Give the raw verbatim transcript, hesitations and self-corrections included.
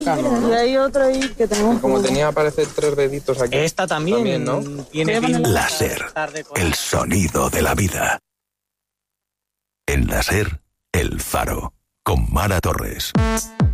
¿no? Y hay otro ahí que tenemos. Como tenía, parece tres deditos aquí. Esta también, también ¿no? Tiene Láser, el sonido de la vida. En Láser, El Faro, con Mara Torres.